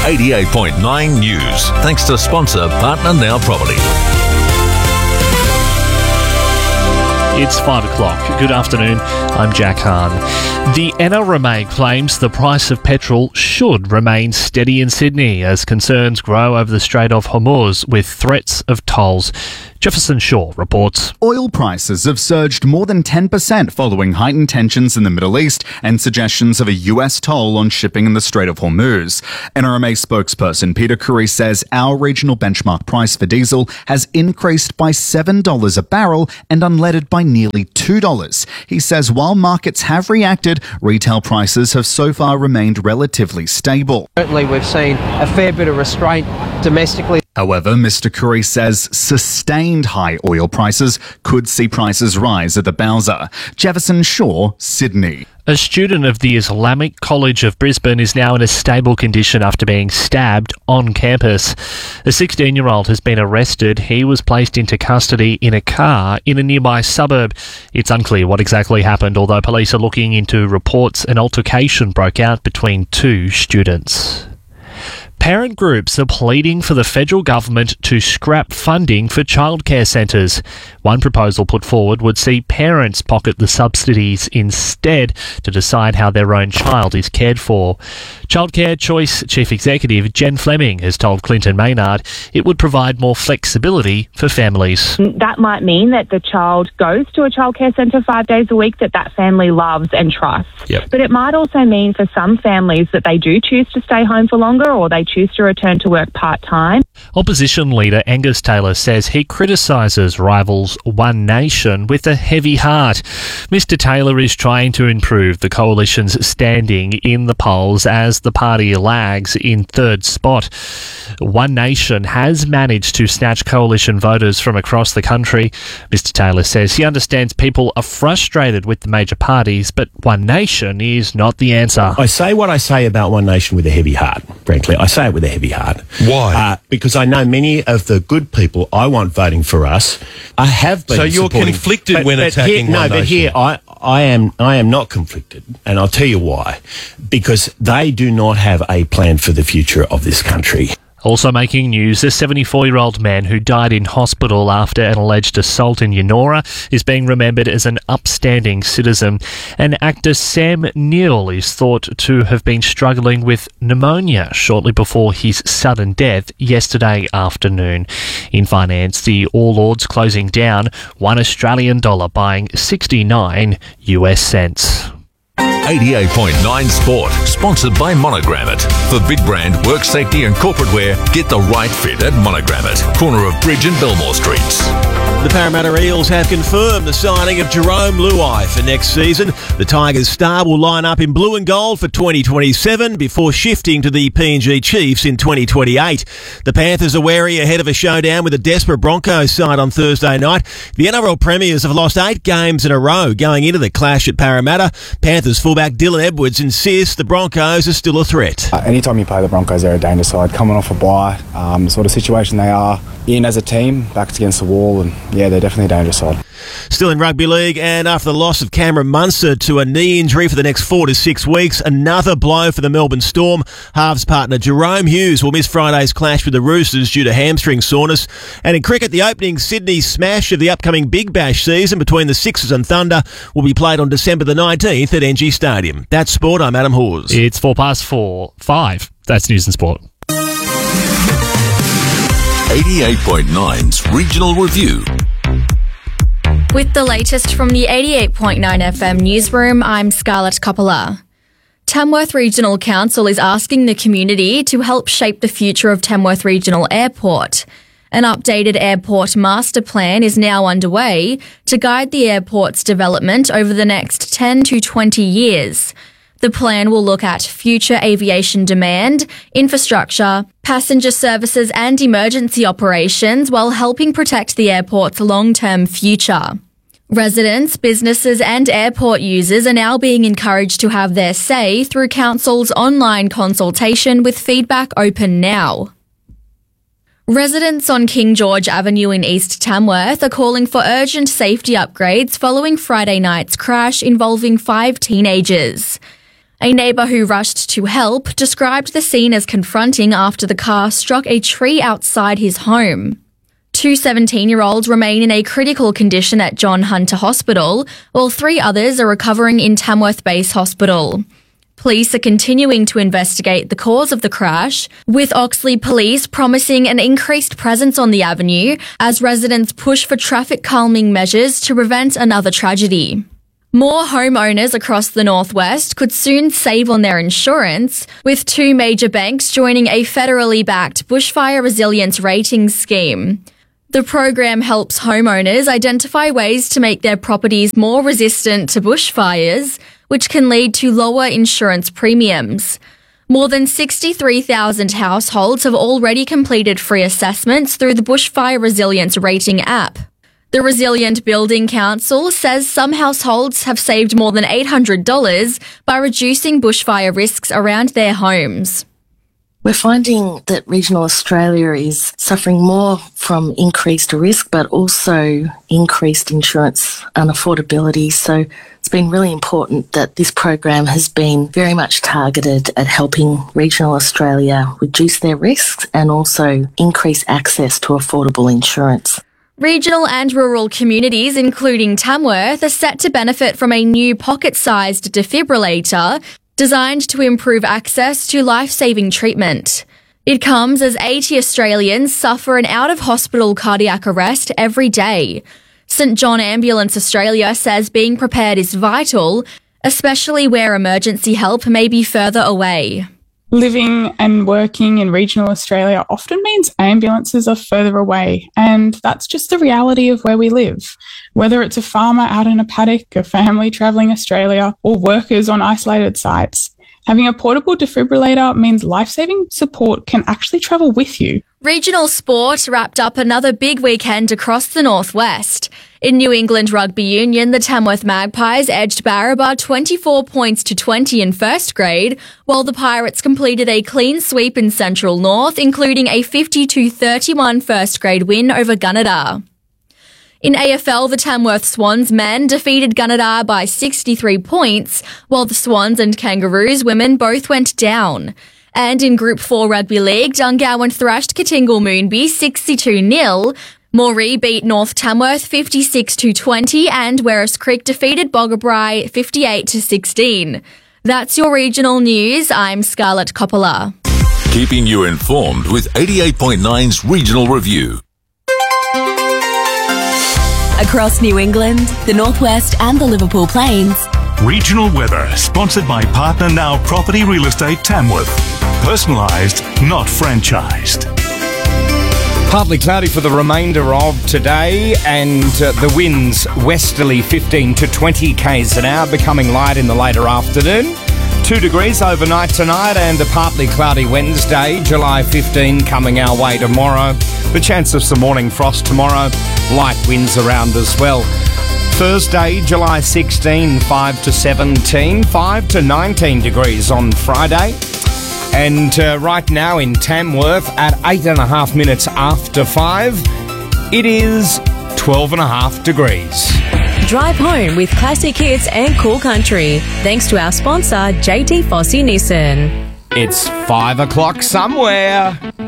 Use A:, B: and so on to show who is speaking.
A: 88.9 News. Thanks to sponsor Partner Now Property.
B: It's 5 o'clock. Good afternoon. I'm Jack Hahn. The NRMA claims the price of petrol should remain steady in Sydney as concerns grow over the Strait of Hormuz with threats of tolls. Jefferson Shaw reports.
C: Oil prices have surged more than 10% following heightened tensions in the Middle East and suggestions of a US toll on shipping in the Strait of Hormuz. NRMA spokesperson Peter Curry says our regional benchmark price for diesel has increased by $7 a barrel and unleaded by nearly $2. He says while markets have reacted, retail prices have so far remained relatively stable.
D: Certainly we've seen a fair bit of restraint domestically.
C: However, Mr. Curry says sustained high oil prices could see prices rise at the Bowser. Jefferson Shaw, Sydney.
B: A student of the Islamic College of Brisbane is now in a stable condition after being stabbed on campus. A 16-year-old has been arrested. He was placed into custody in a car in a nearby suburb. It's unclear what exactly happened, although police are looking into reports an altercation broke out between two students. Parent groups are pleading for the federal government to scrap funding for childcare centres. One proposal put forward would see parents pocket the subsidies instead to decide how their own child is cared for. Childcare Choice Chief Executive Jen Fleming has told Clinton Maynard it would provide more flexibility for families.
E: That might mean that the child goes to a childcare centre 5 days a week that family loves and trusts.
B: Yep.
E: But it might also mean for some families that they do choose to stay home for longer or they choose to return to work part-time.
B: Opposition leader Angus Taylor says he criticises rivals One Nation with a heavy heart. Mr Taylor is trying to improve the coalition's standing in the polls as the party lags in third spot. One Nation has managed to snatch coalition voters from across the country. Mr Taylor says he understands people are frustrated with the major parties, but One Nation is not the answer.
F: I say what I say about One Nation with a heavy heart, frankly. I say it with a heavy heart.
G: Why?
F: Because I know many of the good people I want voting for us have been.
G: So you're conflicted when attacking One Nation?
F: But here I am not conflicted, and I'll tell you why. Because they do not have a plan for the future of this country.
B: Also making news, a 74-year-old man who died in hospital after an alleged assault in Yennora is being remembered as an upstanding citizen. And actor Sam Neill is thought to have been struggling with pneumonia shortly before his sudden death yesterday afternoon. In finance, the All Ords closing down, $1 Australian buying 69 US cents.
A: 88.9 Sport, sponsored by Monogrammet. For big brand, work safety and corporate wear, get the right fit at Monogrammet, corner of Bridge and Belmore Streets.
H: The Parramatta Eels have confirmed the signing of Jerome Luai for next season. The Tigers star will line up in blue and gold for 2027 before shifting to the PNG Chiefs in 2028. The Panthers are wary ahead of a showdown with a desperate Broncos side on Thursday night. The NRL Premiers have lost 8 games in a row going into the clash at Parramatta. Panthers fullback Dylan Edwards insists the Broncos are still a threat.
I: Anytime you play the Broncos, they're a dangerous side. Coming off a bye, the sort of situation they are in as a team, backs against the wall, and yeah, they're definitely a dangerous side.
H: Still in rugby league, and after the loss of Cameron Munster to a knee injury for the next 4 to 6 weeks, another blow for the Melbourne Storm. Halves partner Jerome Hughes will miss Friday's clash with the Roosters due to hamstring soreness. And in cricket, the opening Sydney smash of the upcoming Big Bash season between the Sixers and Thunder will be played on December the 19th at NG Stadium. That's sport. I'm Adam Hawes.
B: It's 5:04. That's News and Sport.
A: 88.9's Regional Review.
J: With the latest from the 88.9 FM newsroom, I'm Scarlett Coppola. Tamworth Regional Council is asking the community to help shape the future of Tamworth Regional Airport. An updated airport master plan is now underway to guide the airport's development over the next 10 to 20 years. The plan will look at future aviation demand, infrastructure, passenger services and emergency operations while helping protect the airport's long-term future. Residents, businesses and airport users are now being encouraged to have their say through Council's online consultation with feedback open now. Residents on King George Avenue in East Tamworth are calling for urgent safety upgrades following Friday night's crash involving 5 teenagers. A neighbour who rushed to help described the scene as confronting after the car struck a tree outside his home. 2 17-year-olds remain in a critical condition at John Hunter Hospital, while 3 others are recovering in Tamworth Base Hospital. Police are continuing to investigate the cause of the crash, with Oxley Police promising an increased presence on the avenue as residents push for traffic calming measures to prevent another tragedy. More homeowners across the northwest could soon save on their insurance, with 2 major banks joining a federally backed bushfire resilience ratings scheme. The program helps homeowners identify ways to make their properties more resistant to bushfires, which can lead to lower insurance premiums. More than 63,000 households have already completed free assessments through the Bushfire Resilience Rating app. The Resilient Building Council says some households have saved more than $800 by reducing bushfire risks around their homes.
K: We're finding that regional Australia is suffering more from increased risk, but also increased insurance unaffordability. So it's been really important that this program has been very much targeted at helping regional Australia reduce their risks and also increase access to affordable insurance.
J: Regional and rural communities, including Tamworth, are set to benefit from a new pocket-sized defibrillator designed to improve access to life-saving treatment. It comes as 80 Australians suffer an out-of-hospital cardiac arrest every day. St John Ambulance Australia says being prepared is vital, especially where emergency help may be further away.
L: Living and working in regional Australia often means ambulances are further away, and that's just the reality of where we live. Whether it's a farmer out in a paddock, a family travelling Australia, or workers on isolated sites, having a portable defibrillator means life-saving support can actually travel with you.
J: Regional sport wrapped up another big weekend across the northwest. In New England Rugby Union, the Tamworth Magpies edged Barraba 24 points to 20 in first grade, while the Pirates completed a clean sweep in Central North, including a 50-31 first grade win over Gunnedah. In AFL, the Tamworth Swans men defeated Gunnedah by 63 points, while the Swans and Kangaroos women both went down. And in Group 4 Rugby League, Dungowan thrashed Katingal Moonbee 62-0. Moree beat North Tamworth 56-20 and Werris Creek defeated Boggabri 58-16. That's your regional news. I'm Scarlett Coppola.
A: Keeping you informed with 88.9's Regional Review.
M: Across New England, the Northwest and the Liverpool Plains.
N: Regional weather, sponsored by Partner Now Property Real Estate Tamworth. Personalised, not franchised.
O: Partly cloudy for the remainder of today, and the winds westerly 15 to 20 k's an hour, becoming light in the later afternoon. 2 degrees overnight tonight, and a partly cloudy Wednesday, July 15 coming our way tomorrow. The chance of some morning frost tomorrow, light winds around as well. Thursday, July 16, 5 to 17, 5 to 19 degrees on Friday. And right now in Tamworth at 8.5 minutes after 5, it is 12.5 degrees.
M: Drive home with classic hits and cool country, thanks to our sponsor, JT Fossey Nissan.
O: It's 5 o'clock somewhere.